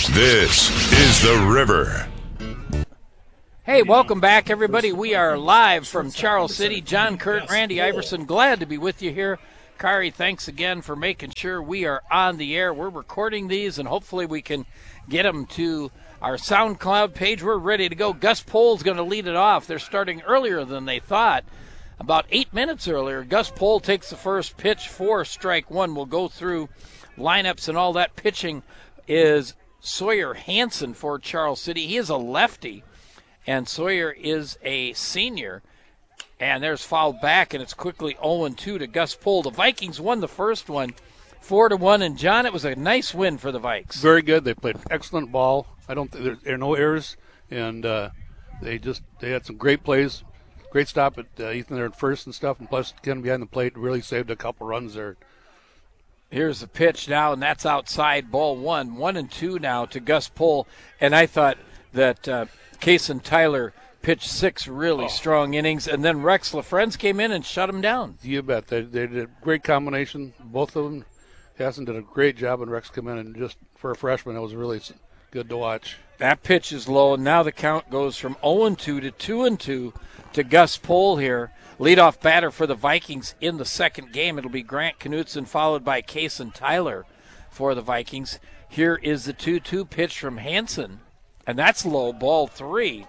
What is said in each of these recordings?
This is The River. Hey, welcome back, everybody. We are live from Charles City. John Kurt, Randy Iverson, glad to be with you here. Kari, thanks again for making sure we are on the air. We're recording these, and hopefully we can get them to our SoundCloud page. We're ready to go. Gus Pohl's going to lead it off. They're starting earlier than they thought. About 8 minutes earlier, Gus Pohl takes the first pitch for strike one. We'll go through lineups and all that. Pitching is Sawyer Hansen for Charles City. He is a lefty, and Sawyer is a senior. And there's fouled back, and it's quickly 0-2 to Gus Pohl. The Vikings won the first one 4-1, and John, it was a nice win for the Vikes. Very good. They played excellent ball. I don't think there are no errors, and they had some great plays. Great stop at Ethan there at first and stuff, and plus getting behind the plate really saved a couple runs there. Here's the pitch now, and that's outside, ball one. 1-2 now to Gus Pohl, and I thought that Kason Tyler pitched 6 really strong innings, and then Rex LaFrenz came in and shut him down. You bet. They did a great combination, both of them. Hassan did a great job, and Rex came in, and just for a freshman, it was really good to watch. That pitch is low, and now the count goes from 0-2 to 2-2 to Gus Pohl here. Leadoff batter for the Vikings in the second game. It'll be Grant Knutson, followed by Kason Tyler for the Vikings. Here is the 2-2 pitch from Hansen, and that's low, ball 3.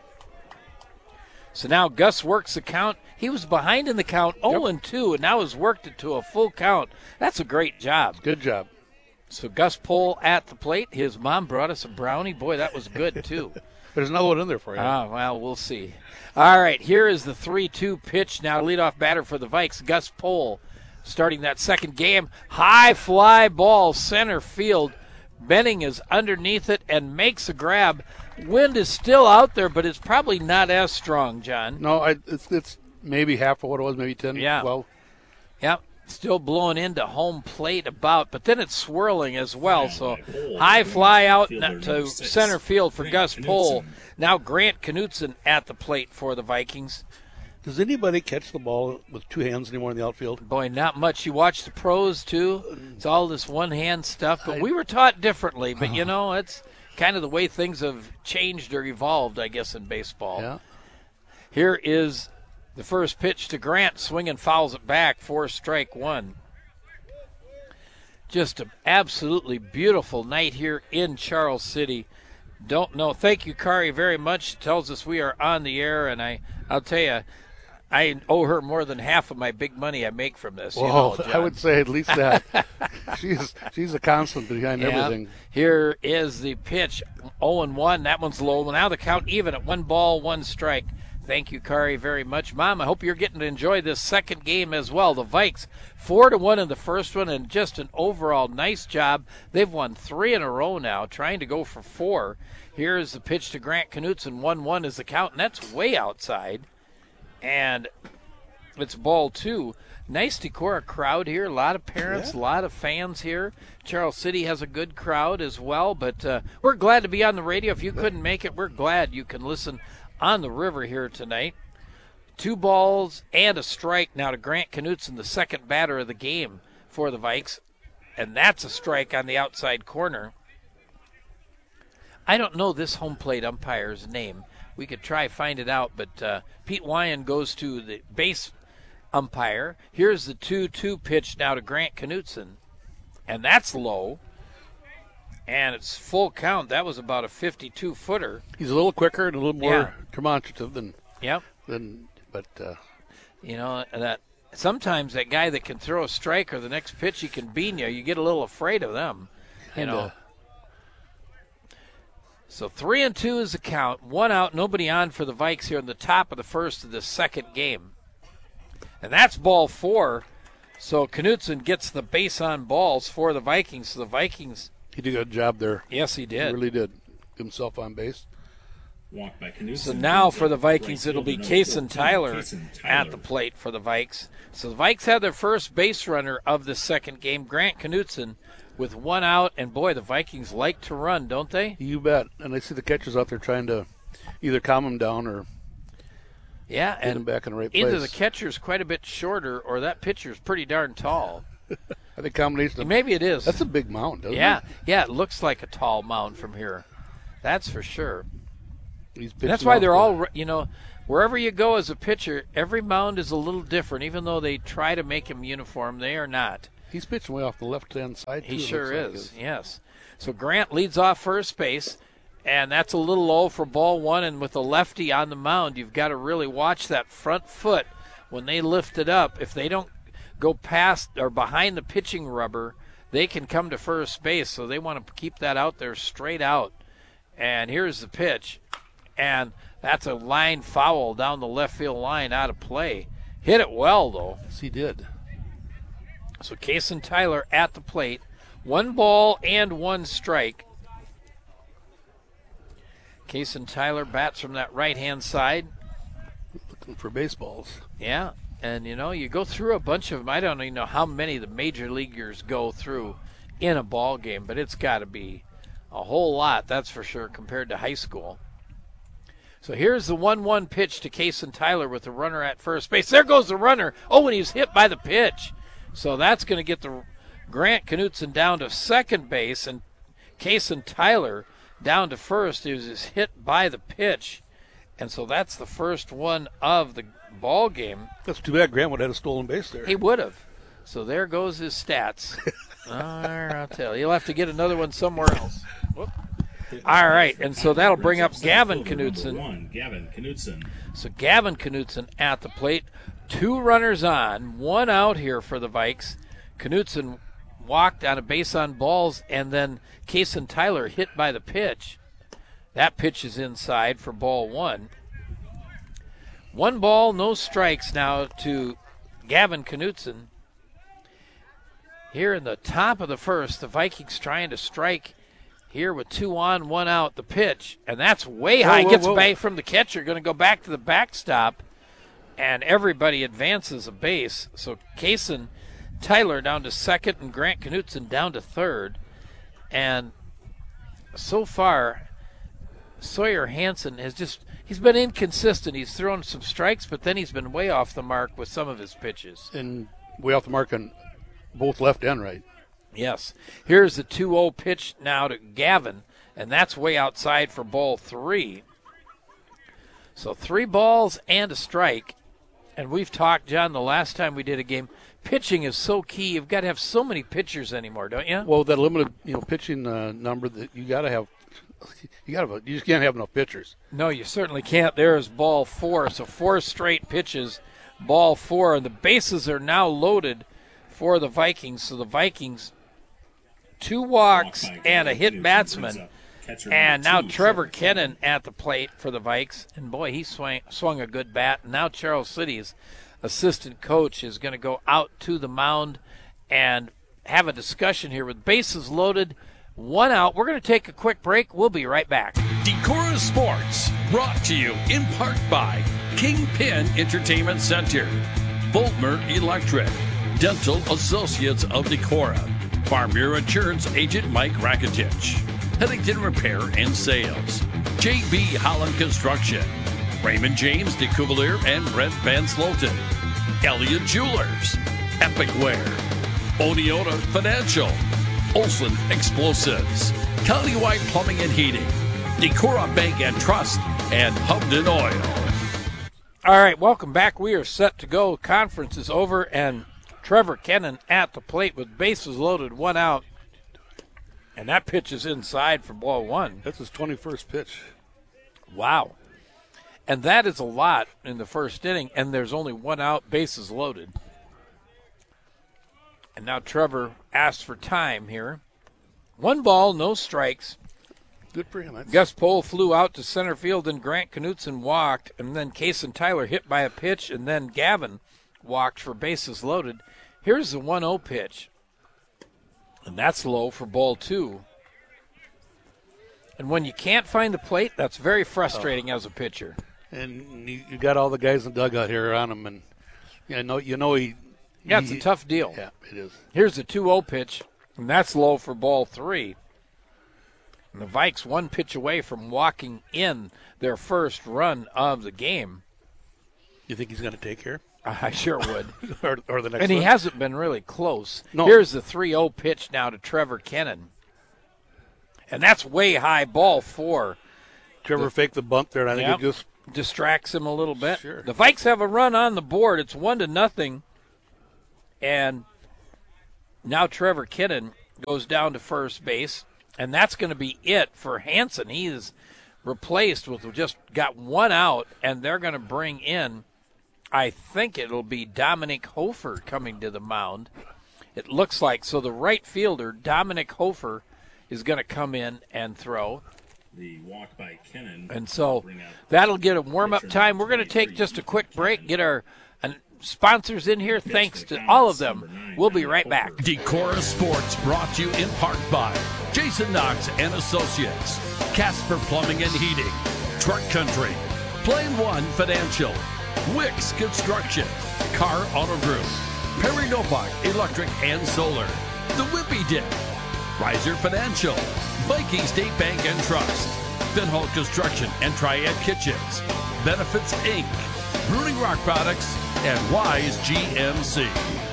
So now Gus works the count. He was behind in the count, 0-2, and now has worked it to a full count. That's a great job. Good job. So Gus Pohl at the plate. His mom brought us a brownie. Boy, that was good, too. There's another one in there for you. Oh, well, we'll see. All right, here is the 3-2 pitch now. Leadoff batter for the Vikes, Gus Pohl, starting that second game. High fly ball, center field. Benning is underneath it and makes a grab. Wind is still out there, but it's probably not as strong, John. No, it's maybe half of what it was, maybe 10, 12. Yep. Still blowing into home plate about, but then it's swirling as well. So high fly out to center field for Gus Pohl. Now Grant Knutson at the plate for the Vikings. Does anybody catch the ball with 2 hands anymore in the outfield? Boy, not much. You watch the pros, too. It's all this one-hand stuff. But we were taught differently. But, you know, it's kind of the way things have changed or evolved, I guess, in baseball. Yeah. Here is the first pitch to Grant. Swinging fouls it back for strike one. Just an absolutely beautiful night here in Charles City. Don't know. Thank you, Kari, very much. Tells us we are on the air. And I'll tell you, I owe her more than half of my big money I make from this. Well, I would say at least that. she's a constant behind everything. Here is the pitch, 0-1. That one's low. Now the count even at 1 ball, 1 strike. Thank you, Kari, very much. Mom, I hope you're getting to enjoy this second game as well. The Vikes, 4-1 in the first one, and just an overall nice job. They've won 3 in a row now, trying to go for 4. Here is the pitch to Grant Knutson. 1-1 is the count, and that's way outside. And it's ball 2. Nice Decorah crowd here. A lot of parents, a lot of fans here. Charles City has a good crowd as well. But we're glad to be on the radio. If you couldn't make it, we're glad you can listen on the river here tonight. 2 balls and a strike now to Grant Knutson, the second batter of the game for the Vikes. And that's a strike on the outside corner. I don't know this home plate umpire's name. We could try find it out, but Pete Wyan goes to the base umpire. Here's the 2-2 pitch now to Grant Knutson, and that's low, and it's full count. That was about a 52-footer. He's a little quicker and a little more demonstrative than. Yep. But you know that sometimes that guy that can throw a strike or the next pitch he can bean you, you get a little afraid of them. You know. So 3-2 is the count. 1 out, nobody on for the Vikes here in the top of the first of the second game. And that's ball 4. So Knutson gets the base on balls for the Vikings. So the Vikings. He did a good job there. Yes, he did. He really did. Himself on base. So now for the Vikings, it'll be Kason Tyler at the plate for the Vikes. So the Vikes had their first base runner of the second game, Grant Knutson, with 1 out. And, boy, the Vikings like to run, don't they? You bet. And I see the catchers out there trying to either calm them down or get them back in the right place. Either the catcher's quite a bit shorter or that pitcher's pretty darn tall. I think combination of, maybe it is. That's a big mound, doesn't it? Yeah, it looks like a tall mound from here. That's for sure. He's And that's pitching why off they're the- all, wherever you go as a pitcher, every mound is a little different. Even though they try to make him uniform, they are not. He's pitching way off the left-hand side, too. He it sure looks like is, it. yes. So Grant leads off first base, and that's a little low for ball one. And with a lefty on the mound, you've got to really watch that front foot when they lift it up. If they don't go past or behind the pitching rubber, they can come to first base. So they want to keep that out there straight out. And here's the pitch. And that's a line foul down the left field line, out of play. Hit it well, though. Yes, he did. So Kason Tyler at the plate. 1 ball and 1 strike. Kason Tyler bats from that right-hand side. Looking for baseballs. Yeah, and you go through a bunch of them. I don't even know how many the major leaguers go through in a ball game, but it's got to be a whole lot, that's for sure, compared to high school. So here's the 1-1 pitch to Kason Tyler with the runner at first base. There goes the runner. Oh, and he's hit by the pitch. So that's going to get the Grant Knutson down to second base, and Kason Tyler down to first. He was hit by the pitch, and so that's the first one of the ball game. That's too bad Grant would have had a stolen base there. He would have. So there goes his stats. I'll tell you. He'll have to get another one somewhere else. Whoop. All right, and so that'll bring up Gavin Knutson. Gavin Knutson. So Gavin Knutson at the plate. 2 runners on, 1 out here for the Vikes. Knutson walked on a base on balls, and then Kason Tyler hit by the pitch. That pitch is inside for ball 1. 1 ball, no strikes now to Gavin Knutson. Here in the top of the first, the Vikings trying to strike here with 2 on, 1 out. The pitch, and that's way high. Whoa, Gets whoa. back from the catcher, going to go back to the backstop, and everybody advances a base. So Kason Tyler down to second, and Grant Knutson down to third. And so far, Sawyer Hansen he's been inconsistent. He's thrown some strikes, but then he's been way off the mark with some of his pitches. And way off the mark on both left and right. Yes. Here's the 2-0 pitch now to Gavin, and that's way outside for ball 3. So 3 balls and a strike. And we've talked, John, the last time we did a game, pitching is so key. You've got to have so many pitchers anymore, don't you? Well, that limited, pitching number that you got to have, you just can't have enough pitchers. No, you certainly can't. There's ball 4. So 4 straight pitches, ball 4. And the bases are now loaded for the Vikings. So the Vikings, 2 walks and a hit batsman. And now Trevor Kennan at the plate for the Vikes. And, boy, he swung a good bat. Now Charles City's assistant coach is going to go out to the mound and have a discussion here with bases loaded, 1 out. We're going to take a quick break. We'll be right back. Decorah Sports, brought to you in part by Kingpin Entertainment Center, Boltmer Electric, Dental Associates of Decorah, Farmier Insurance Agent Mike Rakitich, Pennington Repair and Sales, JB Holland Construction, Raymond James de Cuvalier and Brent Van Sloten, Elliott Jewelers, Epic Wear, Oneota Financial, Olson Explosives, Countywide Plumbing and Heating, Decorah Bank and Trust, and Hubden Oil. All right, welcome back. We are set to go. Conference is over, and Trevor Kennan at the plate with bases loaded, 1 out. And that pitch is inside for ball 1. That's his 21st pitch. Wow. And that is a lot in the first inning, and there's only 1 out, bases loaded. And now Trevor asks for time here. 1 ball, no strikes. Good for him. Gus Pohl flew out to center field, and Grant Knutson walked, and then Kason Tyler hit by a pitch, and then Gavin walked for bases loaded. Here's the 1-0 pitch. And that's low for ball 2. And when you can't find the plate, that's very frustrating as a pitcher. And you got all the guys in the dugout here on him, and he. Yeah, it's a tough deal. Yeah, it is. Here's the 2-0 pitch, and that's low for ball 3. And the Vikes 1 pitch away from walking in their first run of the game. You think he's going to take here? I sure would. or the next And he one? hasn't been really close. No. Here's the 3-0 pitch now to Trevor Kennan. And that's way high ball 4. Trevor faked the bunt there, and I think Yep. it just Distracts him a little bit. Sure. The Vikes have a run on the board. It's 1-0. And now Trevor Kinnan goes down to first base. And that's going to be it for Hansen. He is replaced with just got one out, and they're going to bring in, I think it'll be Dominic Hofer coming to the mound. It looks like. So the right fielder, Dominic Hofer, is going to come in and throw. The walk by Kennan. And so that'll get a warm-up time. We're going to take just a quick break, get our sponsors in here. Thanks to all of them. We'll be right back. Decorah Sports brought to you in part by Jason Knox and Associates, Casper Plumbing and Heating, Truck Country, Plain One Financial, Wicks Construction, Car Auto Group, Perry Nopok Electric and Solar, The Whippy Dip, Riser Financial, Viking State Bank and Trust, Benhall Construction and Triad Kitchens, Benefits Inc., Bruning Rock Products, and Wise GMC.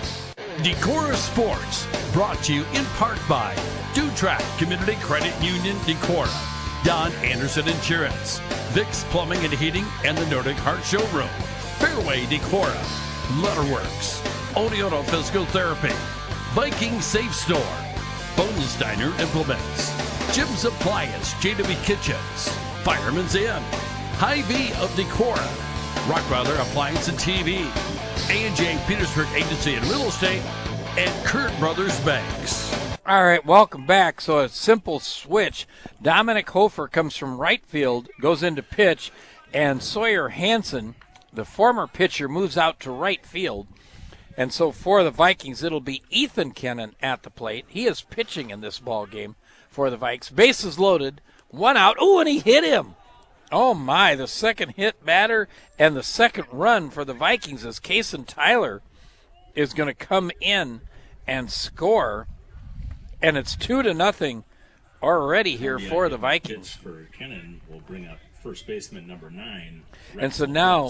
Decorah Sports, brought to you in part by Dutrack Community Credit Union Decorah, Don Anderson Insurance, Vicks Plumbing and Heating and the Nordic Heart Showroom, Fairway Decorah, Letterworks, Odioto Physical Therapy, Viking Safe Store, Bonesteiner Implements, Jim's Appliance, JW Kitchens, Fireman's Inn, Hy-Vee of Decorah, Rockweiler Appliance and TV, A&J Petersburg Agency and Real Estate, and Kurt Brothers Banks. All right, welcome back. So a simple switch. Dominic Hofer comes from right field, goes into pitch, and Sawyer Hansen, the former pitcher, moves out to right field. And so for the Vikings, it'll be Ethan Kennan at the plate. He is pitching in this ball game for the Vikes. Bases loaded, one out. Oh, and he hit him. Oh, my, the second hit batter and the second run for the Vikings as Kason Tyler is going to come in and score. And it's 2-0 already here for the Vikings. Pitch for Kennan will bring up first baseman number 9. And so now,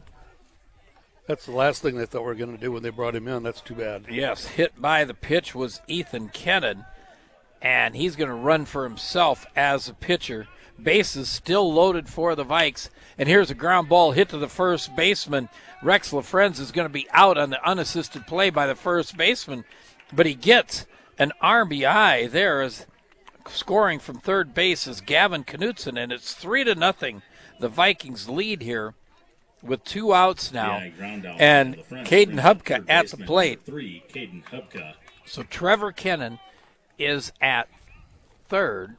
that's the last thing they thought we were going to do when they brought him in. That's too bad. yes, hit by the pitch was Ethan Kennan, and he's going to run for himself as a pitcher. Bases still loaded for the Vikes. And here's a ground ball hit to the first baseman. Rex LaFrenz is going to be out on the unassisted play by the first baseman, but he gets an RBI there as scoring from third base is Gavin Knutson, and it's 3-0. The Vikings lead here with 2 outs now. And Caden Hubka at the plate. 3, Caden Hubka. So Trevor Kennan is at third,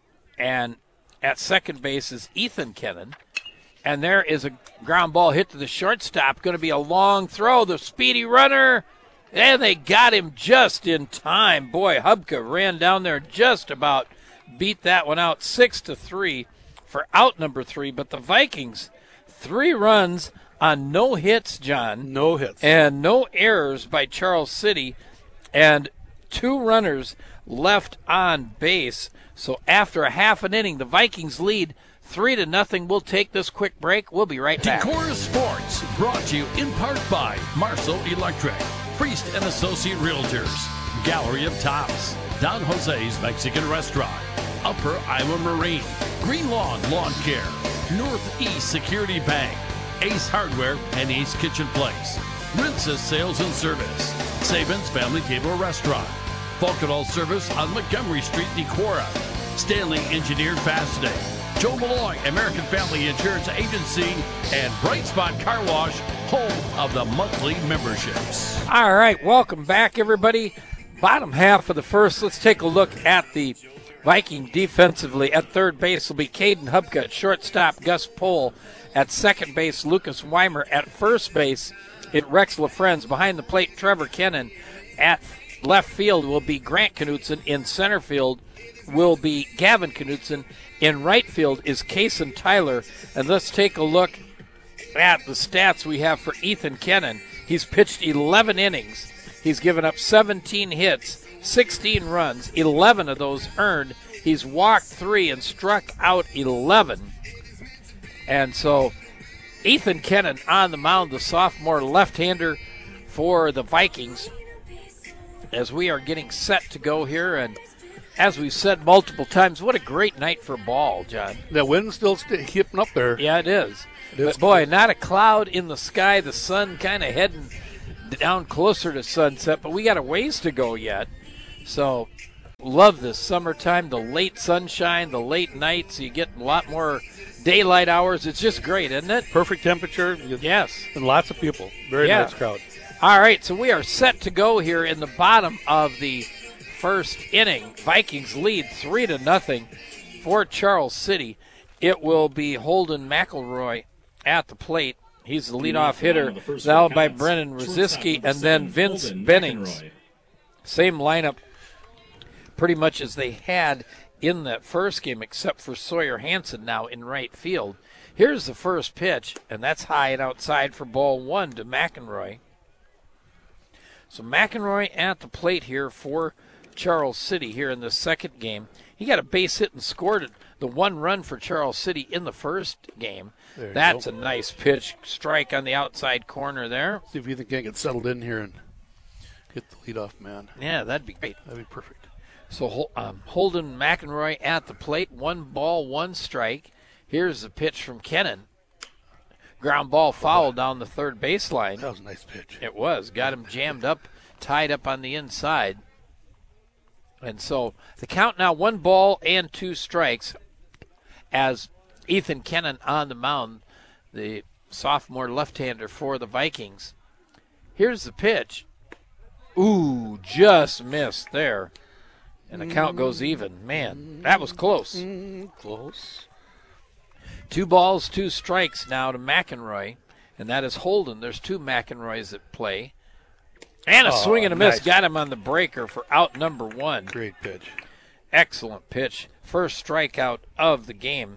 and at second base is Ethan Kennan. And there is a ground ball hit to the shortstop. Going to be a long throw. The speedy runner. And they got him just in time. Boy, Hubka ran down there just about beat that one out 6-3 for out number 3. But the Vikings, 3 runs on no hits, John. No hits. And no errors by Charles City. And 2 runners left on base. So after a half an inning, the Vikings lead 3-0. We'll take this quick break. We'll be right back. Decorah Sports, brought to you in part by Marcel Electric, Priest and Associate Realtors, Gallery of Tops, Don Jose's Mexican Restaurant, Upper Iowa Marine, Green Lawn Lawn Care, Northeast Security Bank, Ace Hardware and Ace Kitchen Place, Rinses Sales and Service, Saban's Family Table Restaurant, Falconall Service on Montgomery Street, Decorah, Stanley Engineered Fastening, Joe Malloy American Family Insurance Agency, and Bright Spot Car Wash, home of the monthly memberships. All right, welcome back, everybody. Bottom half of the first, let's take a look at the Viking defensively. At third base will be Caden Hubka. At shortstop, Gus Pohl. At second base, Lucas Weimer. At first base, Rex LaFrenz. Behind the plate, Trevor Kennan. At left field will be Grant Knutson. In center field will be Gavin Knutson. In right field is Kason Tyler. And let's take a look at the stats we have for Ethan Kennan. He's pitched 11 innings. He's given up 17 hits, 16 runs, 11 of those earned. He's walked 3 and struck out 11. And so Ethan Kennan on the mound, the sophomore left-hander for the Vikings, as we are getting set to go here. And as we've said multiple times, what a great night for ball, John. The wind's still keeping up there. Yeah, it is. It is But, boy, not a cloud in the sky. The sun kind of heading down closer to sunset, but we got a ways to go yet. So, love this summertime, the late sunshine, the late nights. You get a lot more daylight hours. It's just great, isn't it? Perfect temperature. Yes. And lots of people. Very Yeah. nice crowd. All right, so we are set to go here in the bottom of the first inning. Vikings lead 3-0 for Charles City. It will be Holden McElroy at the plate. He's the leadoff hitter, followed by Brennan Rosiski, and then Vince Bennings. Same lineup pretty much as they had in that first game, except for Sawyer Hansen now in right field. Here's the first pitch, and that's high and outside for ball one to McElroy. So McElroy at the plate here for Charles City here in the second game. He got a base hit and scored the one run for Charles City in the first game. That's a nice pitch. Strike on the outside corner there. See if Ethan can't get settled in here and get the leadoff man. Yeah, that'd be great. That'd be perfect. So Holden McElroy at the plate. 1-1 strike. Here's the pitch from Kennan. Ground ball foul down the third baseline. That was a nice pitch. It was. Got him jammed up, tied up on the inside. And so the count now 1-2 strikes as Ethan Kennan on the mound, the sophomore left-hander for the Vikings. Here's the pitch. Ooh, just missed there. And the count goes even. Man, that was close. Close. 2 strikes now to McElroy, and that is Holden. There's 2 McElroys at play. And a swing and a miss. Nice. Got him on the breaker for out number 1. Great pitch. Excellent pitch. First strikeout of the game.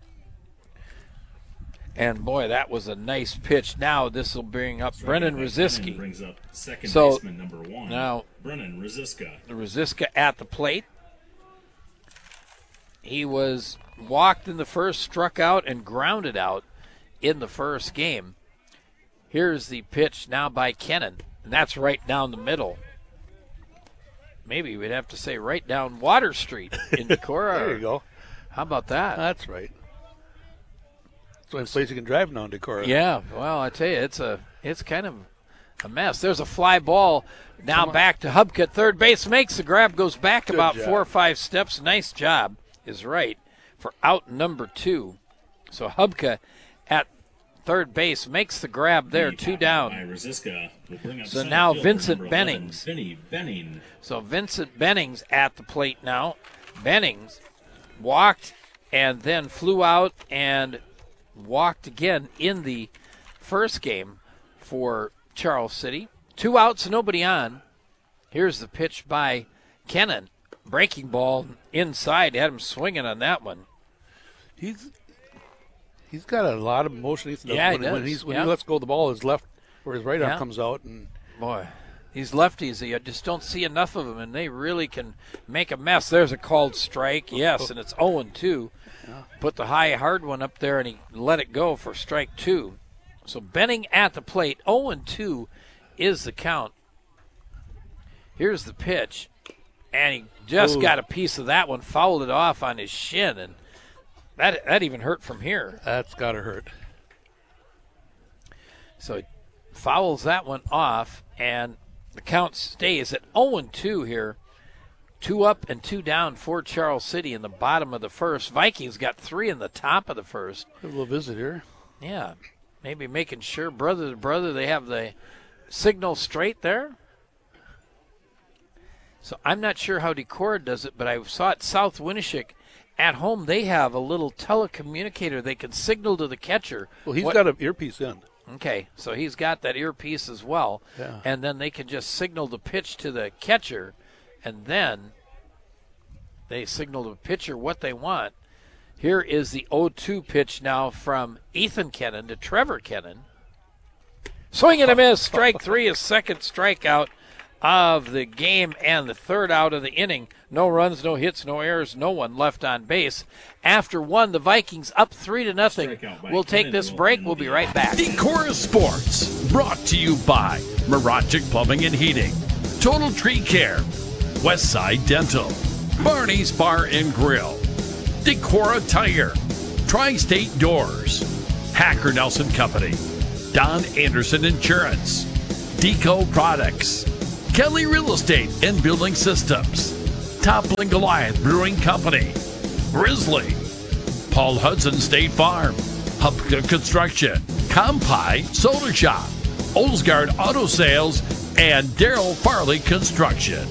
And, boy, that was a nice pitch. Now this will bring up Brennan Rosiski. Brings up second So, baseman number 1. now- Brennan Rosiska. Rosiska at the plate. He was walked in the first, struck out, and grounded out in the first game. Here's the pitch now by Kennan, and that's right down the middle. Maybe we'd have to say right down Water Street in Decorah. There you go. How about that? That's right. It's the only place you can drive now in Decorah. Yeah, well, I tell you, it's kind of a mess. There's a fly ball. Now back to Hubka at third base. Makes the grab, goes back Good about job. 4 or 5 steps. Nice job is right for out number 2. So Hubka at third base makes the grab there, 2 down. By Rosiska will bring up So center now fielder Vincent number 11, Bennings. Vinny Benning. So Vincent Bennings at the plate now. Bennings walked and then flew out and walked again in the first game for Charles City. 2 outs, nobody on. Here's the pitch by Kennan. Breaking ball inside. Had him swinging on that one. He's got a lot of motion. Ethan, Yeah, when, he when, does. when Yeah. he lets go of the ball, his left or his right Yeah. arm comes out, and Boy, these lefties, you just don't see enough of them, and they really can make a mess. There's a called strike, yes, and it's 0-2. Put the high, hard one up there, and he let it go for strike 2. So Benning at the plate, 0-2 is the count. Here's the pitch, and he just got a piece of that one, fouled it off on his shin, and that even hurt from here. that's got to hurt. So he fouls that one off, and the count stays at 0-2 here. 2 up and 2 down for Charles City in the bottom of the first. Vikings got 3 in the top of the first. A little visit here. Yeah, maybe making sure brother to brother they have the signal straight there. So I'm not sure how Decorah does it, but I saw at South Winneshiek at home they have a little telecommunicator they can signal to the catcher. Well, he's got an earpiece in. Okay, so he's got that earpiece as well. Yeah. And then they can just signal the pitch to the catcher, and then they signal to the pitcher what they want. Here is the 0-2 pitch now from Ethan Kennan to Trevor Kennan. Swing and a miss. Strike 3, his second strikeout of the game and the third out of the inning. No runs, no hits, no errors, no one left on base. After 1, the Vikings up 3-0. We'll take this break. We'll be right back. Decorah Sports, brought to you by Miragic Plumbing and Heating, Total Tree Care, Westside Dental, Barney's Bar and Grill, Decorah Tire, Tri-State Doors, Hacker Nelson Company, Don Anderson Insurance, Deco Products, Kelly Real Estate and Building Systems, Toppling Goliath Brewing Company, Grizzly, Paul Hudson State Farm, Hupka Construction, Compi Soda Shop, Olsgaard Auto Sales, and Darrell Farley Construction.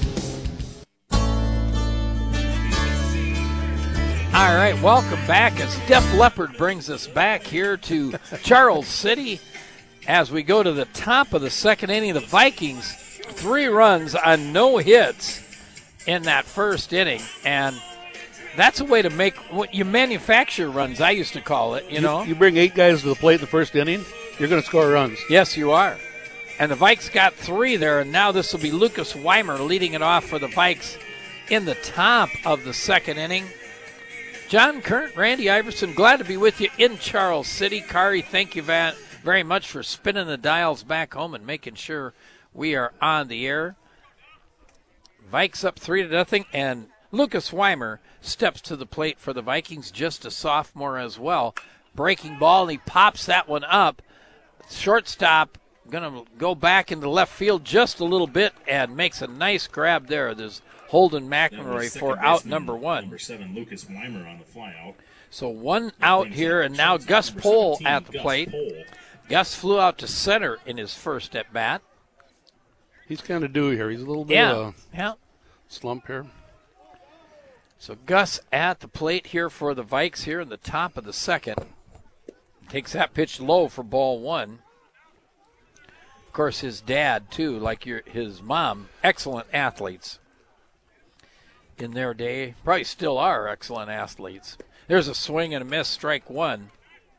All right, welcome back as Def Leppard brings us back here to Charles City as we go to the top of the second inning. The Vikings, 3 runs on no hits in that first inning, and that's a way to make what you manufacture runs, I used to call it, you know. You bring 8 guys to the plate in the first inning, you're going to score runs. Yes, you are. And the Vikes got 3 there, and now this will be Lucas Weimer leading it off for the Vikes in the top of the second inning. John Curran, Randy Iverson, glad to be with you in Charles City. Kari, thank you very much for spinning the dials back home and making sure we are on the air. Vikes up 3-0, and Lucas Weimer steps to the plate for the Vikings, just a sophomore as well. Breaking ball, and he pops that one up. Shortstop going to go back into left field just a little bit and makes a nice grab there. There's Holden McElroy for out number 1. Number 7, Lucas Weimer on the fly out. So 1 out here, and now Gus Pohl at the plate. Gus flew out to center in his first at bat. He's kind of due here. He's a little bit slump here. So Gus at the plate here for the Vikes here in the top of the second. Takes that pitch low for ball 1. Of course, his dad, too, like his mom, excellent athletes in their day. Probably still are excellent athletes. There's a swing and a miss, strike 1.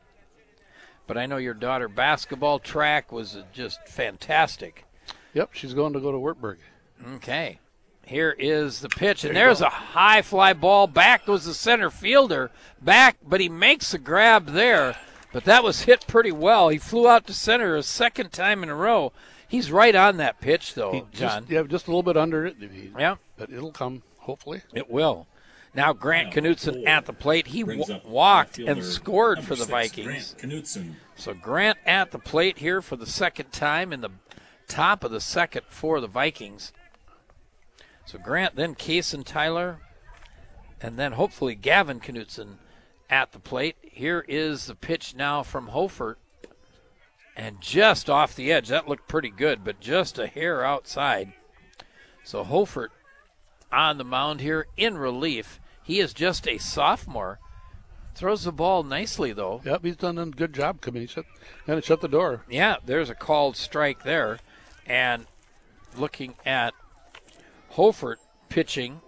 But I know your daughter basketball track was just fantastic. Yep, she's going to go to Wartburg. Okay. Here is the pitch, and there's a high fly ball. Back goes the center fielder. Back, but he makes a grab there. But that was hit pretty well. He flew out to center a second time in a row. He's right on that pitch, though, John. Just a little bit under it. Yeah. But it'll come, hopefully. It will. Now Grant Knutson at the plate. He walked and scored for the Vikings. So Grant at the plate here for the second time in the top of the second for the Vikings. So Grant, then Kaysen Tyler, and then hopefully Gavin Knutson at the plate. Here is the pitch now from Hofert. And just off the edge. That looked pretty good, but just a hair outside. So Hofert on the mound here in relief. He is just a sophomore. Throws the ball nicely, though. Yep, he's done a good job coming. He kind of shut the door. Yeah, there's a called strike there. And looking at Hofert pitching,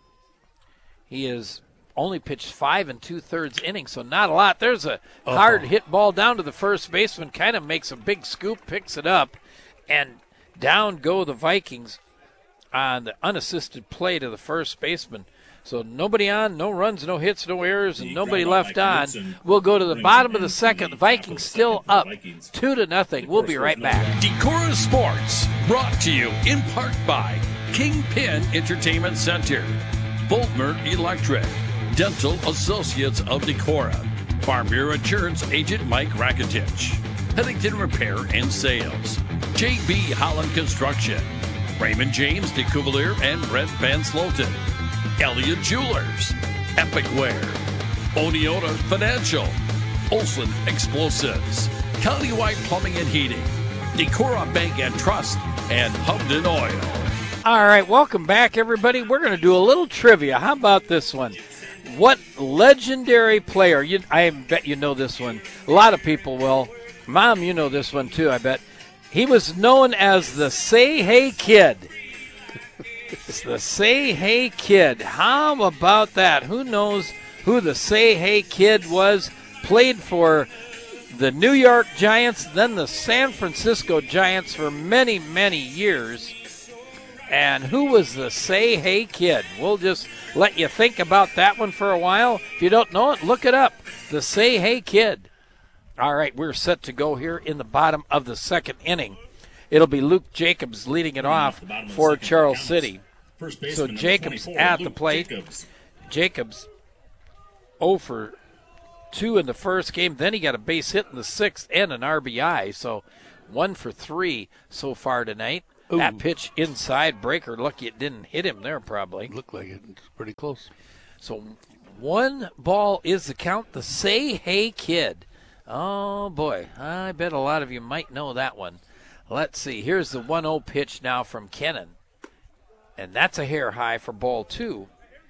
he is only pitched 5 2/3 innings, so not a lot. There's a hard hit ball down to the first baseman, kind of makes a big scoop, picks it up, and down go the Vikings on the unassisted play to the first baseman. So nobody on, no runs, no hits, no errors, and nobody left on. We'll go to the bottom of the second. The Vikings still up 2-0. We'll be right back. Decorah Sports, brought to you in part by Kingpin Entertainment Center, Voltmer Electric, Dental Associates of Decorah, Farm Insurance Agent Mike Rakitich, Pennington Repair and Sales, JB Holland Construction, Raymond James de Cuvalier and Brent Van Sloten, Elliott Jewelers, Epic Wear, Oneota Financial, Olson Explosives, Countywide Plumbing and Heating, Decorah Bank and Trust, and Hubden Oil. All right, welcome back, everybody. We're going to do a little trivia. How about this one? What legendary player, I bet you know this one. A lot of people will. Mom, you know this one too, I bet. He was known as the Say Hey Kid. It's the Say Hey Kid. How about that? Who knows who the Say Hey Kid was? Played for the New York Giants, then the San Francisco Giants for many, many years. And who was the Say Hey Kid? We'll just let you think about that one for a while. If you don't know it, look it up. The Say Hey Kid. All right, we're set to go here in the bottom of the second inning. It'll be Luke Jacobs leading it off for Charles City. First baseman So number Jacobs 24, at the Luke plate. Jacobs 0 for 2 in the first game. Then he got a base hit in the 6th and an RBI. So 1 for 3 so far tonight. Ooh. That pitch inside, breaker. Lucky it didn't hit him there probably. Looked like it. It's pretty close. So 1 ball is the count. The Say Hey Kid. Oh, boy. I bet a lot of you might know that one. Let's see. Here's the 1-0 pitch now from Kennan. And that's a hair high for ball 2.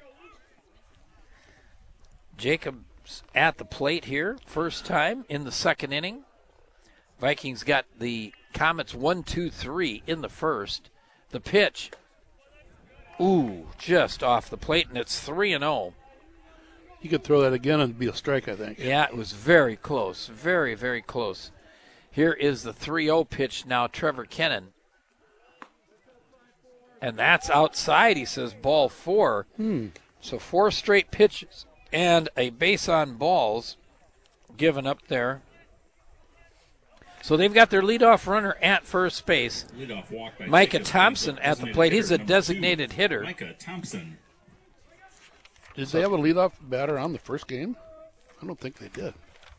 Jacobs at the plate here. First time in the second inning. Vikings got the Comets 1-2-3 in the first. The pitch. Ooh, just off the plate, and it's 3-0. You could throw that again and it'd be a strike, I think. Yeah, it was very close. Very, very close. Here is the 3-0 pitch now, Trevor Kennan. And that's outside, he says, ball 4. So 4 straight pitches and a base on balls given up there. So they've got their leadoff runner at first base. Leadoff walk by Micah Jacobs, Thompson at the plate. He's a number 2. designated hitter. Micah Thompson. Did they have a leadoff batter on the first game? I don't think they did.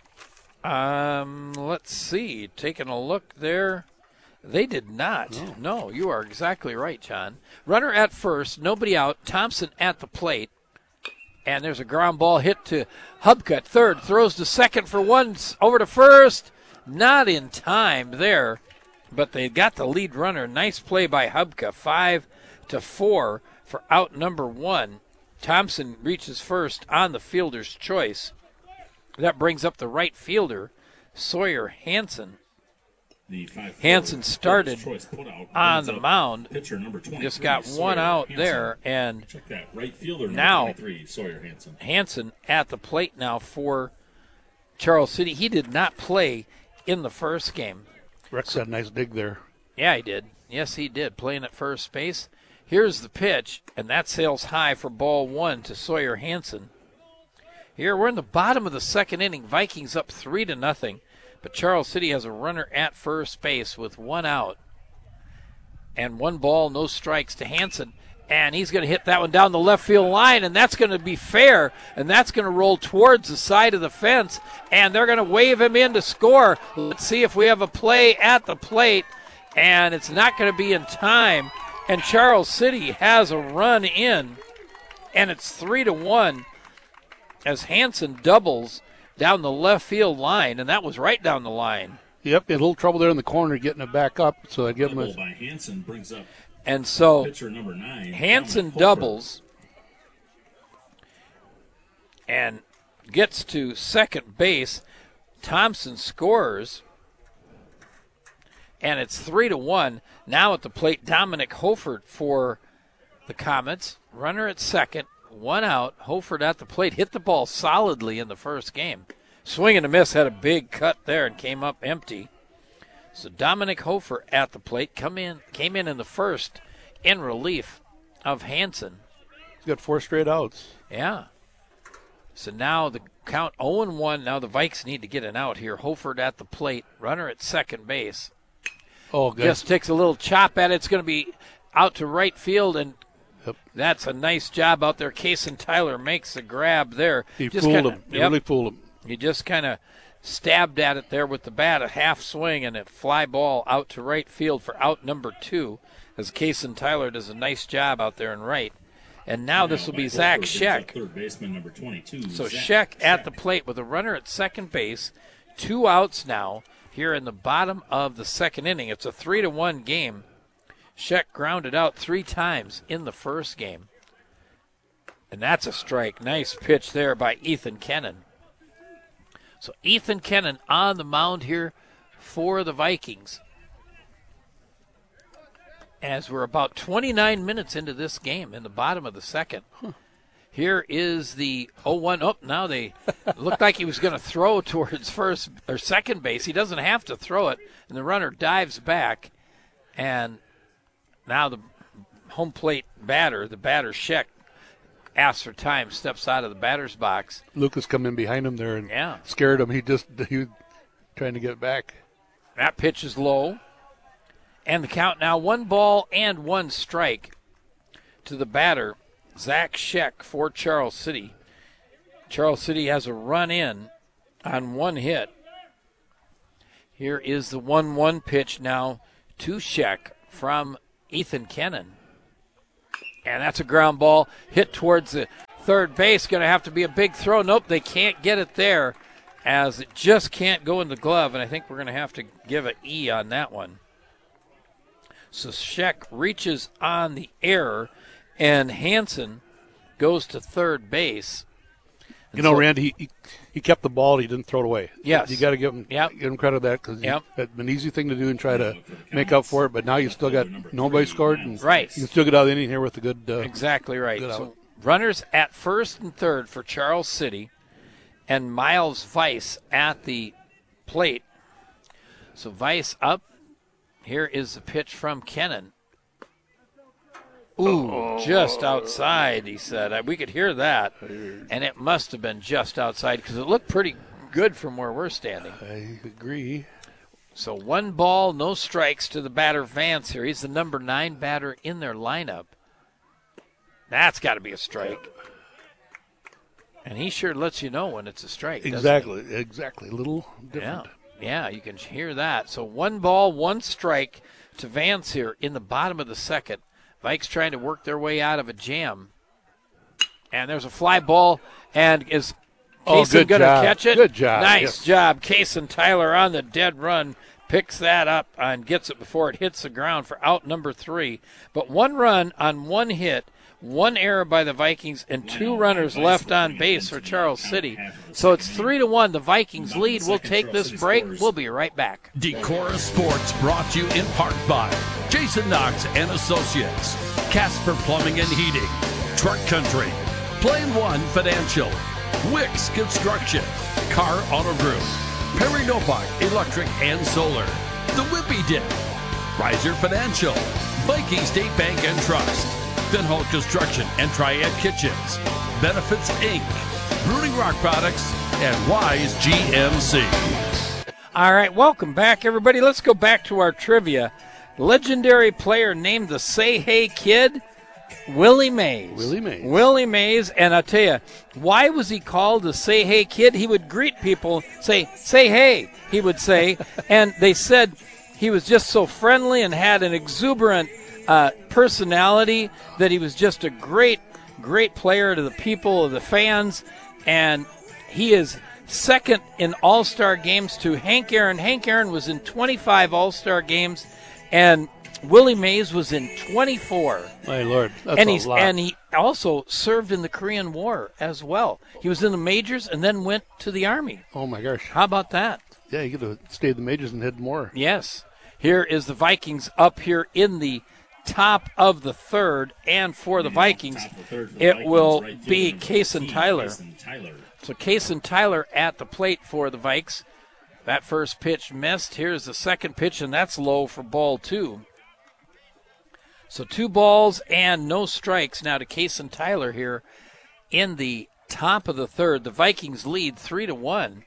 Let's see. Taking a look there. They did not. No, you are exactly right, John. Runner at first, nobody out. Thompson at the plate. And there's a ground ball hit to Hubka at third. Throws to second for 1. Over to first. Not in time there. But they got the lead runner. Nice play by Hubka. 5-4 for out number 1. Thompson reaches first on the fielder's choice. That brings up the right fielder, Sawyer Hansen. Hansen started on the mound. Just got 1 out there, and check that right fielder now 23, Sawyer Hansen. Hansen at the plate now for Charles City. He did not play in the first game. Rex had a nice dig there. Yeah, he did. Yes, he did, playing at first base. Here's the pitch, and that sails high for ball 1 to Sawyer Hansen. Here we're in the bottom of the second inning. Vikings up 3-0. But Charles City has a runner at first base with 1 out. And 1 ball, no strikes to Hansen. And he's going to hit that one down the left field line, and that's going to be fair. And that's going to roll towards the side of the fence. And they're going to wave him in to score. Let's see if we have a play at the plate. And it's not going to be in time. And Charles City has a run in. And it's 3-1 as Hansen doubles down the left field line, and that was right down the line. Yep, had a little trouble there in the corner getting it back up, so I give him a... by Hansen brings up and so pitcher number 9. Hansen doubles and gets to second base. Thompson scores, and it's 3-1. Now at the plate, Dominic Hofert for the Comets. Runner at second. 1 out. Hofert at the plate. Hit the ball solidly in the first game. Swing and a miss. Had a big cut there and came up empty. So Dominic Hofert at the plate. Came in the first in relief of Hansen. He's got 4 straight outs. Yeah. So now the count 0-1. Now the Vikes need to get an out here. Hofert at the plate. Runner at second base. Oh, good. Just takes a little chop at it. It's going to be out to right field, and Yep. that's a nice job out there. Cason Tyler makes the grab there. He just fooled kinda, him. He really fooled him. He just kind of stabbed at it there with the bat, a half swing, and a fly ball out to right field for out number 2, as Cason Tyler does a nice job out there in right. And now this will be Zach Scheck. Third baseman number 22. So Scheck at the plate with a runner at second base. 2 outs now here in the bottom of the second inning. It's a 3-1 game. Scheck grounded out 3 times in the first game. And that's a strike. Nice pitch there by Ethan Kennan. So Ethan Kennan on the mound here for the Vikings. As we're about 29 minutes into this game in the bottom of the second. Here is the 0-1. Oh, now they looked like he was going to throw towards first or second base. He doesn't have to throw it. And the runner dives back. And now the home plate batter, the batter Scheck, asks for time, steps out of the batter's box. Lucas come in behind him there and Yeah. scared him. He was trying to get it back. That pitch is low. And the count now 1 ball and 1 strike to the batter, Zach Scheck for Charles City. Charles City has a run in on one hit. Here is the 1-1 pitch now to Scheck from Ethan Kennan. And that's a ground ball hit towards the third base. Going to have to be a big throw. Nope, they can't get it there as it just can't go in the glove. And I think we're going to have to give an E on that one. So Scheck reaches on the error, and Hansen goes to third base. You know, Randy, he kept the ball. He didn't throw it away. Yes. You got to give him credit for that because it's an easy thing to do and try to make up for it. But now you still got nobody scored. And right. You can still get out of the inning here with a good. Exactly right. Good So runners at first and third for Charles City, and Miles Weiss at the plate. So Weiss up. Here is the pitch from Kennan. Ooh, just outside, he said. We could hear that, and it must have been just outside because it looked pretty good from where we're standing. I agree. So 1 ball, no strikes to the batter Vance here. He's the number 9 batter in their lineup. That's got to be a strike. And he sure lets you know when it's a strike. Exactly. A little different. Yeah, you can hear that. So 1 ball, 1 strike to Vance here in the bottom of the second. Vikes trying to work their way out of a jam. And there's a fly ball, and is Kaysen going to catch it? Good job. Nice job. Kaysen Tyler on the dead run picks that up and gets it before it hits the ground for out number 3. But 1 run on 1 hit, 1 error by the Vikings, and 2 runners left on base for Charles City. So it's 3-1. The Vikings lead. We'll take this break. We'll be right back. Decorah Sports brought to you in part by Jason Knox and Associates, Casper Plumbing and Heating, Truck Country, Plain One Financial, Wicks Construction, Car Auto Group, Perry Nopok Electric and Solar, The Whippy Dip, Riser Financial, Viking State Bank and Trust, Benhall Construction and Triad Kitchens, Benefits Inc., Brooding Rock Products, and Wise GMC. All right, welcome back, everybody. Let's go back to our trivia. Legendary player named the Say Hey Kid, Willie Mays. Willie Mays, and I'll tell you, why was he called the Say Hey Kid? He would greet people, say hey, he would say, and they said he was just so friendly and had an exuberant personality that he was just a great player to the people, of the fans, and he is second in All-Star games to Hank Aaron. Hank Aaron was in 25 All-Star games, and Willie Mays was in 24. My Lord, that's a lot. And he also served in the Korean War as well. He was in the majors and then went to the Army. Oh, my gosh. How about that? Yeah, you could have stayed in the majors and had more. Yes. Here is the Vikings up here in the top of the third, and for the Vikings, it will be Kaysen Tyler. So Kaysen Tyler at the plate for the Vikes. That first pitch missed. Here's the second pitch, and that's low for ball 2. So 2 balls and no strikes now to Kaysen Tyler here in the top of the third. The Vikings lead 3-1.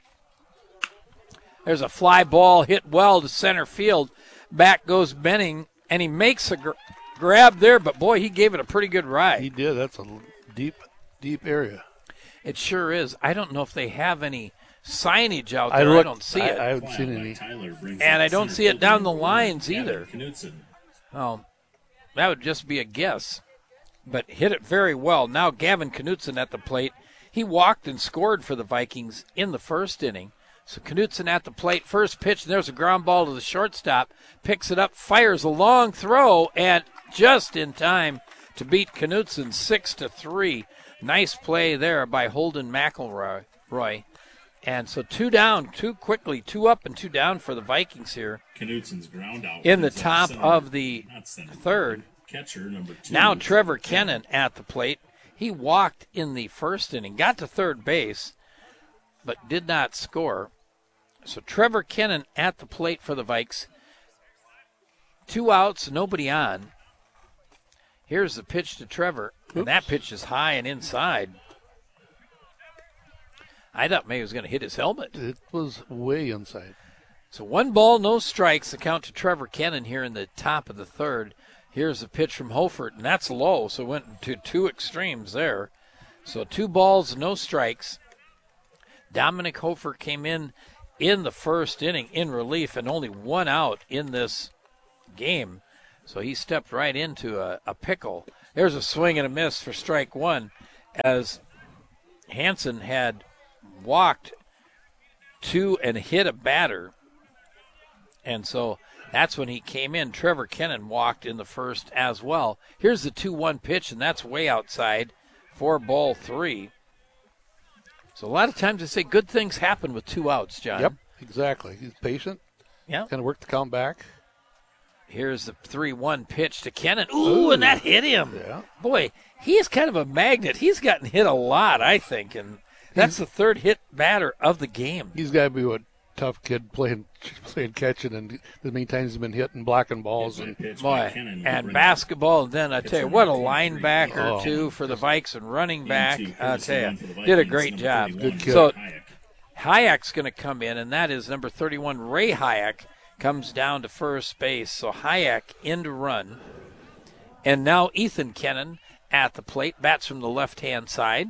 There's a fly ball hit well to center field. Back goes Benning, and he makes a grab there, but boy, he gave it a pretty good ride. He did. That's a deep area. It sure is. I don't know if they have any signage out there. I don't see it. I haven't seen any. And I don't see it down the lines either. Oh, that would just be a guess. But hit it very well. Now Gavin Knutson at the plate. He walked and scored for the Vikings in the first inning. So Knutson at the plate, first pitch, and there's a ground ball to the shortstop. Picks it up, fires a long throw, and just in time to beat Knutson 6-3. Nice play there by Holden McElroy. And so 2 down, 2 quickly, 2 up and 2 down for the Vikings here. Knutson's ground out in the top of the third. Catcher number 2. Now Trevor Kennan at the plate. He walked in the first inning, got to third base, but did not score. So Trevor Kennan at the plate for the Vikes. 2 outs, nobody on. Here's the pitch to Trevor, and that pitch is high and inside. I thought maybe he was going to hit his helmet. It was way inside. So 1 ball, no strikes. The count to Trevor Kennan here in the top of the third. Here's the pitch from Hofert, and that's low, so it went to two extremes there. So 2 balls, no strikes. Dominic Hofer came in the first inning in relief and only 1 out in this game. So he stepped right into a pickle. There's a swing and a miss for strike 1 as Hansen had walked 2 and hit a batter. And so that's when he came in. Trevor Kennan walked in the first as well. Here's the 2-1 pitch, and that's way outside for ball 3. So a lot of times they say good things happen with 2 outs, John. Yep, exactly. He's patient. Yeah. Kind of worked the count back. Here's the 3-1 pitch to Kennan. Ooh, and that hit him. Yeah. Boy, he is kind of a magnet. He's gotten hit a lot, I think, and that's the 3rd hit batter of the game. He's got to be a tough kid playing catching, and as many times he's been hitting blocking balls. And boy, and basketball, and then I tell you, what a linebacker, too, for the Vikes and running back. I tell you, did a great job. Good kid. So Hayek's going to come in, and that is number 31, Ray Hayek, comes down to first base. So Hayek in to run. And now Ethan Kennan at the plate, bats from the left-hand side.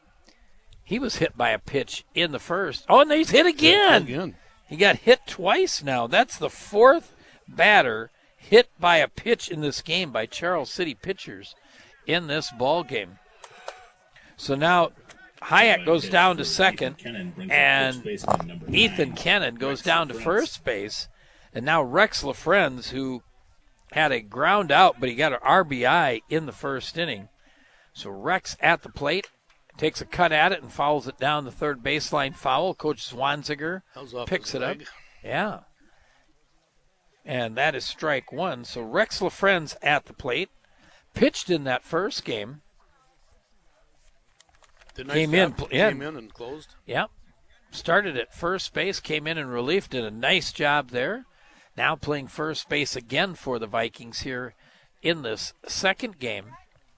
He was hit by a pitch in the first. Oh, and he's hit again. He got hit twice now. That's the 4th batter hit by a pitch in this game by Charles City pitchers in this ball game. So now Hayek goes down to second, and Ethan Kennan goes down to first base. And now Rex LaFrenz, who had a ground out, but he got an RBI in the first inning. So Rex at the plate. Takes a cut at it and fouls it down the third baseline foul. Coach Zwanziger picks it up. Yeah. And that is strike 1. So Rex LaFrenz at the plate. Pitched in that first game. Came in and closed. Yep. Started at first base, came in relief, did a nice job there. Now playing first base again for the Vikings here in this second game.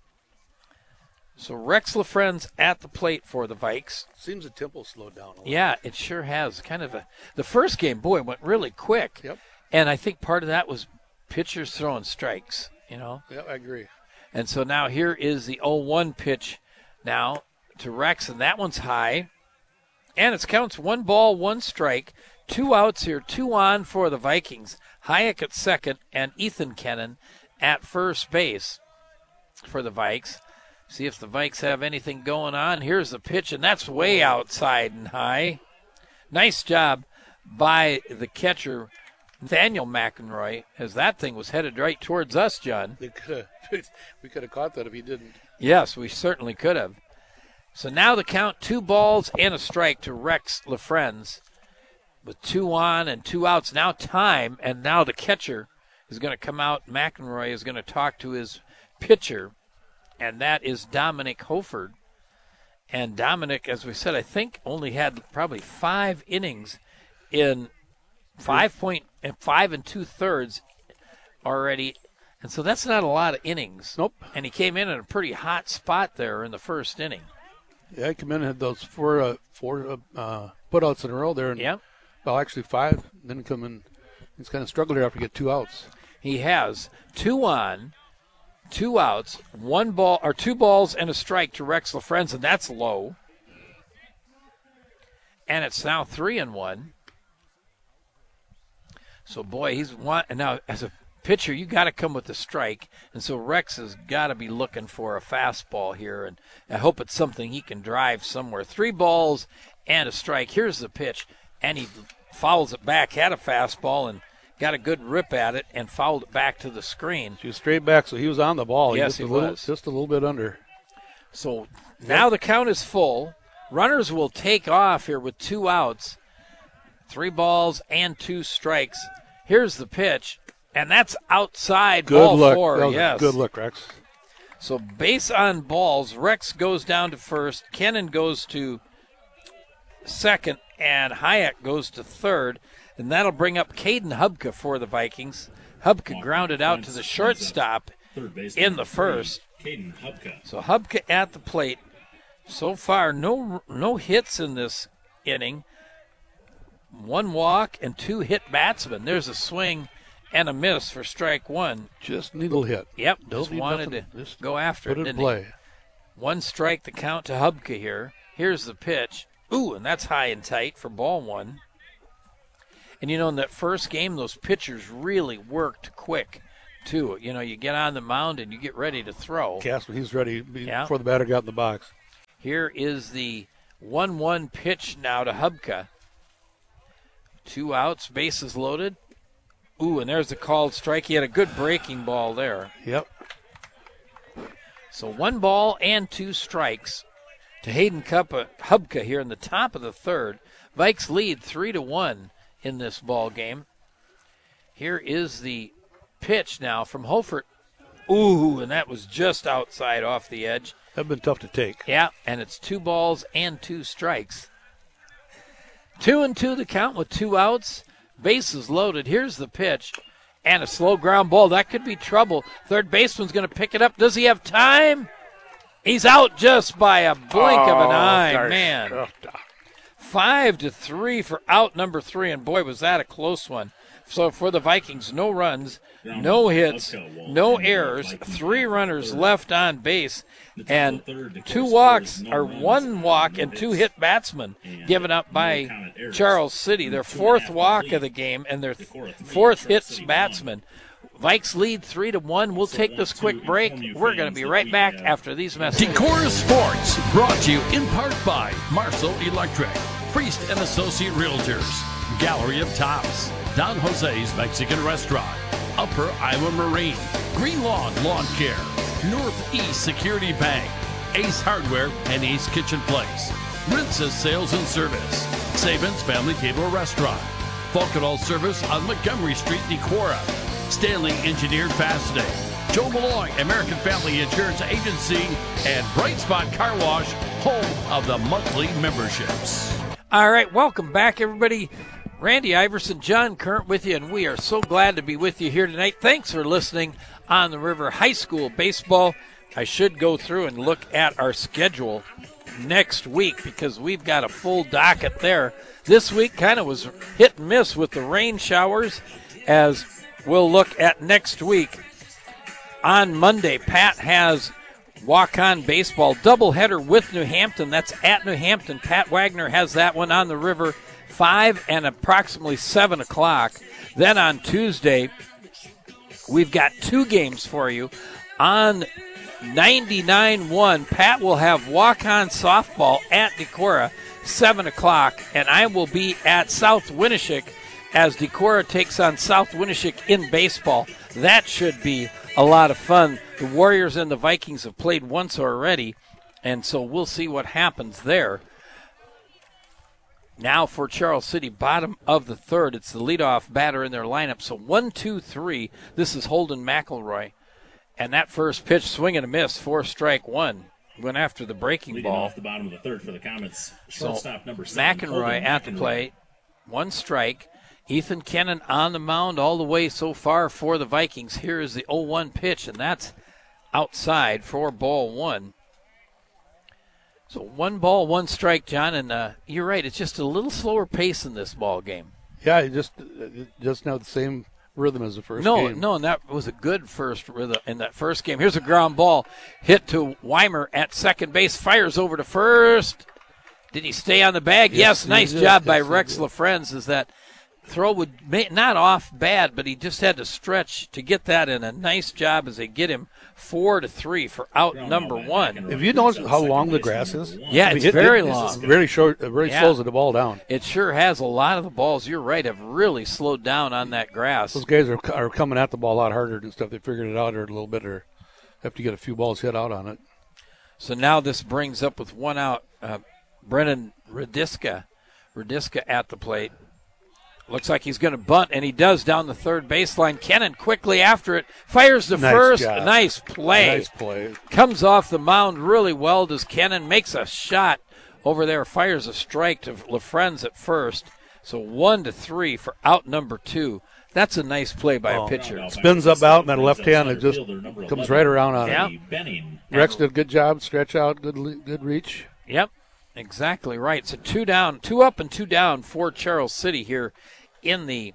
So Rex LaFrenz at the plate for the Vikes. Seems the tempo slowed down a little. Yeah, it sure has. Kind of the first game, boy, went really quick. Yep. And I think part of that was pitchers throwing strikes, you know. Yeah, I agree. And so now here is the 0-1 pitch now to Rex, and that one's high. And it counts 1 ball, 1 strike. 2 outs here, 2 on for the Vikings. Hayek at second and Ethan Kennan at first base for the Vikes. See if the Vikes have anything going on. Here's the pitch, and that's way outside and high. Nice job by the catcher, Nathaniel McEnroy, as that thing was headed right towards us, John. We could have caught that if he didn't. Yes, we certainly could have. So now the count, 2 balls and a strike to Rex LaFrenz with 2 on and 2 outs. Now time, and now the catcher is going to come out. McEnroy is going to talk to his pitcher, and that is Dominic Hofert. And Dominic, as we said, I think only had probably 5 innings in 5 2/3 already. And so that's not a lot of innings. Nope. And he came in a pretty hot spot there in the first inning. Yeah, he came in and had those four putouts in a row there. And, yeah. Well, actually 5. Then come in. He's kind of struggled here after he get 2 outs. He has 2 on, 2 outs, 1 ball or 2 balls and a strike to Rex LaFrenz, and that's low. And it's now 3-1. So boy, now as a pitcher, you got to come with the strike, and so Rex has got to be looking for a fastball here, and I hope it's something he can drive somewhere. 3 balls and a strike. Here's the pitch, and he fouls it back, had a fastball, and got a good rip at it and fouled it back to the screen. He was straight back, so he was on the ball. Yes, he was. Just a little bit under. So now the count is full. Runners will take off here with 2 outs, 3 balls and 2 strikes. Here's the pitch, and that's outside ball 4. Yes. Good look, Rex. So base on balls. Rex goes down to first. Kennan goes to second, and Hayek goes to third. And that'll bring up Caden Hubka for the Vikings. Hubka grounded out to the shortstop in the first. So Hubka at the plate. So far, no hits in this inning. 1 walk and 2 hit batsmen. There's a swing and a miss for strike one. Just needle hit. Yep, Don't just need wanted nothing. to Just go after it, put it in didn't he? play. One strike, the count to Hubka here. Here's the pitch. Ooh, and that's high and tight for ball one. And, in that first game, those pitchers really worked quick, too. You get on the mound and you get ready to throw. Casper, he's ready Yeah. before the batter got in the box. Here is the 1-1 pitch now to Hubka. 2 outs, bases loaded. Ooh, and there's the called strike. He had a good breaking ball there. Yep. So 1 ball and 2 strikes to Hayden Hubka here in the top of the third. Vikes lead 3-1 in this ball game. Here is the pitch now from Holford. Ooh, and that was just outside off the edge. That'd been tough to take. Yeah, and it's 2 balls and 2 strikes. 2-2 the count with 2 outs. Bases loaded. Here's the pitch. And a slow ground ball. That could be trouble. Third baseman's going to pick it up. Does he have time? He's out just by a blink of an eye, gosh. man. 5-3 for out number 3, and boy, was that a close one. So for the Vikings, no runs, no hits, no errors, 3 runners left on base, and 2 walks, or 1 walk and 2 hit batsmen given up by Charles City. Their 4th walk of the game and their 4th hit batsman. Vikes lead 3-1. We'll take this quick break. We're going to be right back after these messages. Decorah Sports, brought to you in part by Marshall Electric, Priest and Associate Realtors, Gallery of Tops, Don Jose's Mexican Restaurant, Upper Iowa Marine, Green Lawn Lawn Care, Northeast Security Bank, Ace Hardware and Ace Kitchen Place, Princess Sales and Service, Saban's Family Cable Restaurant, Falconall Service on Montgomery Street, Decorah, Stanley Engineered Fastening, Joe Malloy American Family Insurance Agency, and Bright Spot Car Wash, home of the monthly memberships. All right, welcome back, everybody. Randy Iverson, John Current with you, and we are so glad to be with you here tonight. Thanks for listening on the River High School Baseball. I should go through and look at our schedule next week because we've got a full docket there. This week kind of was hit and miss with the rain showers, as we'll look at next week. On Monday, Pat has walk-on baseball doubleheader with New Hampton. That's at New Hampton. Pat Wagner has that one on the River, 5 and approximately 7 o'clock. Then on Tuesday, we've got 2 games for you. On 99.1, Pat will have walk-on softball at Decorah, 7 o'clock, and I will be at South Winneshiek as Decorah takes on South Winneshiek in baseball. That should be a lot of fun. The Warriors and the Vikings have played once already, and so we'll see what happens there. Now for Charles City, bottom of the third. It's the leadoff batter in their lineup. So 1-2-3. This is Holden McElroy. And that first pitch, swing and a miss, 4 strike 1. Went after the breaking Leading ball. off the bottom of the third for the Comets. So Shortstop number 7. McElroy at the plate. 1 strike. Ethan Kennan on the mound all the way so far for the Vikings. Here is the 0-1 pitch, and that's outside for ball 1. So 1 ball, 1 strike, John, and you're right. It's just a little slower pace in this ball game. Yeah, it just now the same rhythm as the first game. No, and that was a good first rhythm in that first game. Here's a ground ball hit to Weimer at second base. Fires over to first. Did he stay on the bag? Yes, nice job by Rex LaFrenz. Is that throw would not off bad, but he just had to stretch to get that in. A nice job as they get him 4-3 for out number 1. Have you noticed how long the grass is? Yeah, it's very long. It's really short. It really slows the ball down. It sure has. A lot of the balls, you're right, have really slowed down on that grass. Those guys are coming at the ball a lot harder and stuff. They figured it out a little bit, or have to get a few balls hit out on it. So now this brings up with 1 out, Brennan Radiska at the plate. Looks like he's going to bunt, and he does down the third baseline. Kennan quickly after it, fires to first. Job. Nice play. Nice play. Comes off the mound really well. Does Kennan makes a shot over there, fires a strike to LaFrenz at first. So 1-3 for out number 2. That's a nice play by a pitcher. Spins up out, and that left hand, it just comes right around on it. Rex did a good job, stretch out, good reach. Yep, exactly right. So 2 down, 2 up and 2 down for Charles City here in the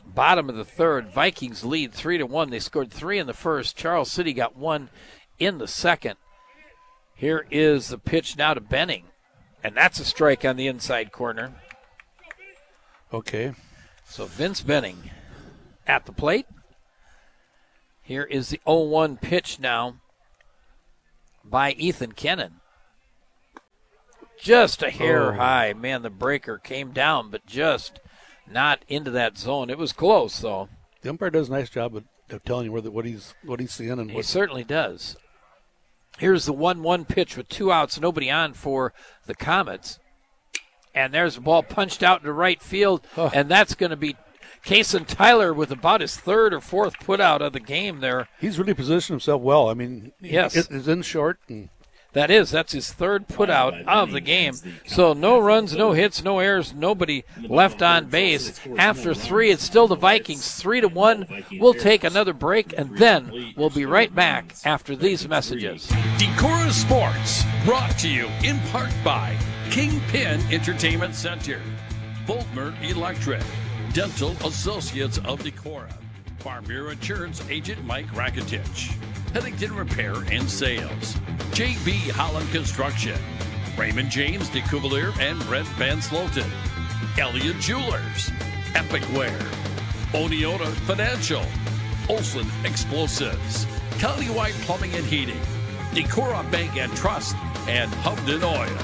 Bottom of the third, Vikings lead 3-1. They scored 3 in the first. Charles City got 1 in the second. Here is the pitch now to Benning, and that's a strike on the inside corner. Okay. So Vince Benning at the plate. Here is the 0-1 pitch now by Ethan Kennan. Just a hair high. Man, the breaker came down, but just not into that zone. It was close, though. The umpire does a nice job of telling you what he's seeing. And He certainly does. Here's the 1-1 pitch with 2 outs, nobody on for the Comets. And there's the ball punched out into right field, and that's going to be Kason Tyler with about his 3rd or 4th put out of the game there. He's really positioned himself well. I mean, yes, it's in short. And that's his 3rd put out of the game. So no runs, no hits, no errors, nobody left on base. After 3, it's still the Vikings 3-1. We'll take another break, and then we'll be right back after these messages. Decorah Sports, brought to you in part by Kingpin Entertainment Center, Voltmer Electric, Dental Associates of Decorah, Farm Insurance Agent Mike Rakitich, Pennington Repair and Sales, JB Holland Construction, Raymond James de Cuvalier and Brent Van Sloten, Elliott Jewelers, Epic Wear, Oneota Financial, Olson Explosives, Countywide Plumbing and Heating, Decorah Bank and Trust, and Hubden Oil.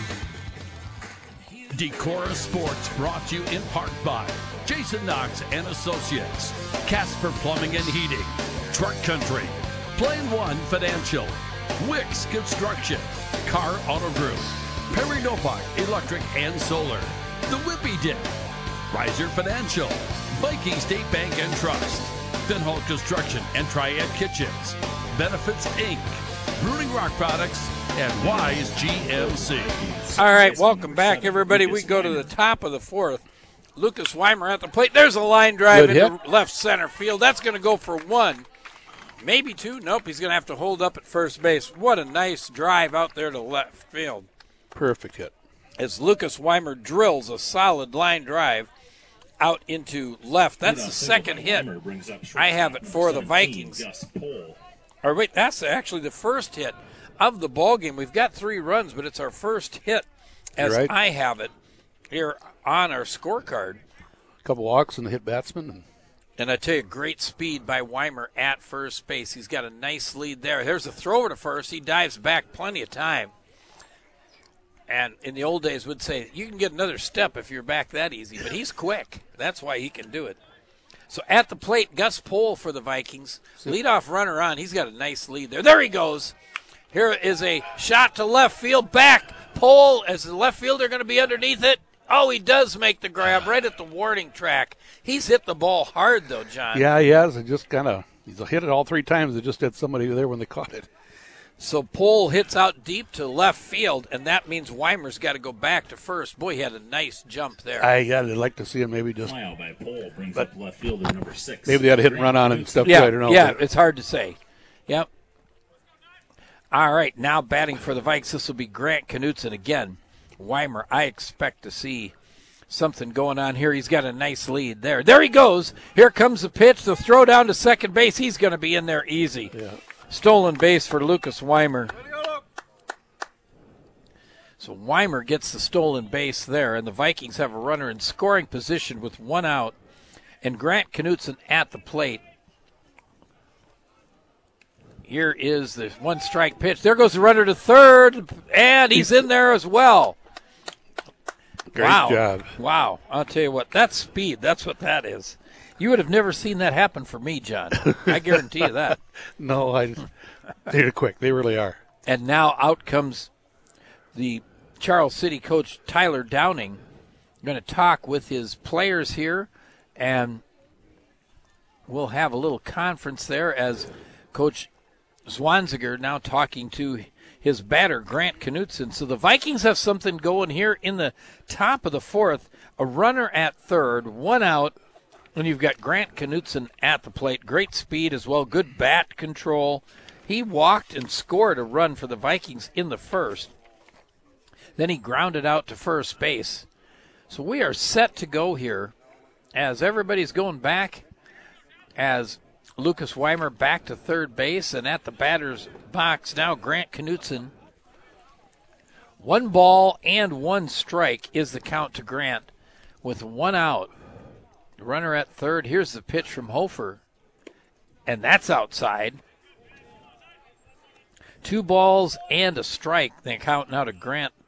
Decorah Sports brought to you in part by Jason Knox and Associates, Casper Plumbing and Heating, Truck Country, Plain One Financial, Wicks Construction, Car Auto Group, Perry Nopok Electric and Solar, The Whippy Dip, Riser Financial, Viking State Bank and Trust, Finhall Construction and Triad Kitchens, Benefits Inc., Bruning Rock Products, and Wise GMC. All right, welcome back, everybody. We go to the top of the 4th. Lucas Weimer at the plate. There's a line drive into left center field. That's going to go for 1, maybe 2. Nope, he's going to have to hold up at first base. What a nice drive out there to left field. Perfect hit. As Lucas Weimer drills a solid line drive out into left. That's the second hit I have it for the Vikings. Or wait, that's actually the first hit of the ball game. We've got 3 runs, but it's our first hit as I have it here on our scorecard. A couple walks and the hit batsman. And I tell you, great speed by Weimer at first base. He's got a nice lead there. There's a thrower to first. He dives back plenty of time. And in the old days, would say you can get another step if you're back that easy. But he's quick. That's why he can do it. So at the plate, Gus Pohl for the Vikings. Leadoff runner on. He's got a nice lead there. There he goes. Here is a shot to left field. Back. Pohl, as the left fielder, going to be underneath it. Oh, he does make the grab right at the warning track. He's hit the ball hard, though, John. Yeah, he has. It just he's hit it all 3 times. It just had somebody there when they caught it. So Pohl hits out deep to left field, and that means Weimer's got to go back to first. Boy, he had a nice jump there. I'd like to see him maybe just. Fly out by Pohl brings up left fielder number 6. Maybe they had a hit and run on it and stuff. Yeah, I don't know. Yeah, it's hard to say. Yep. All right, now batting for the Vikes. This will be Grant Knutson again. Weimer, I expect to see something going on here. He's got a nice lead there. There he goes. Here comes the pitch. The throw down to second base. He's going to be in there easy. Yeah. Stolen base for Lucas Weimer. So Weimer gets the stolen base there, and the Vikings have a runner in scoring position with 1 out, and Grant Knutson at the plate. Here is the 1-strike pitch. There goes the runner to third, and he's in there as well. Great job. Wow. I'll tell you what, that's speed. That's what that is. You would have never seen that happen for me, John. I guarantee you that. No, they're quick. They really are. And now out comes the Charles City coach, Tyler Downing. Going to talk with his players here, and we'll have a little conference there as Coach Zwanziger now talking to his batter, Grant Knutson. So the Vikings have something going here in the top of the 4th. A runner at third, 1 out, and you've got Grant Knutson at the plate. Great speed as well, good bat control. He walked and scored a run for the Vikings in the first. Then he grounded out to first base. So we are set to go here as everybody's going back, as Lucas Weimer back to third base, and at the batter's box now Grant Knutson. 1 ball and 1 strike is the count to Grant with 1 out. Runner at third. Here's the pitch from Hofer, and that's outside. 2 balls and a strike. The count now to Grant